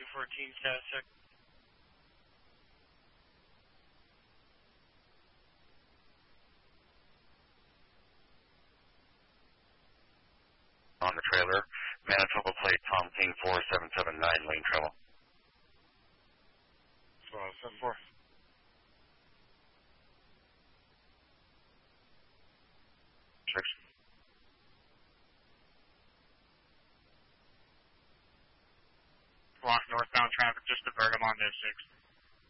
14 status check. On the trailer, Manitoba plate Tom King 4779, lane travel. 74. Six. Block northbound traffic just to Bergamot, 6.